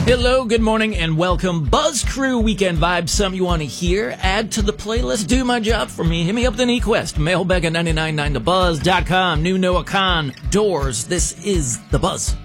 Hello, good morning, and welcome. Buzz Crew Weekend Vibes. Something you want to hear? Add to the playlist. Do my job for me. Hit me up the Equest. Mailbag at 999thebuzz.com. New Noah Khan. Doors. This is The Buzz.